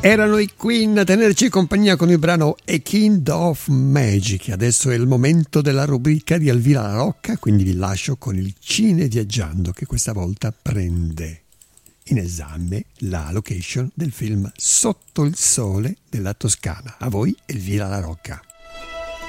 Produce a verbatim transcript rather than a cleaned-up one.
Erano i Queen a tenerci compagnia con il brano A Kind of Magic. Adesso è il momento della rubrica di Elvira La Rocca, quindi vi lascio con il Cine Viaggiando, che questa volta prende in esame la location del film Sotto il sole della Toscana. A voi Elvira La Rocca.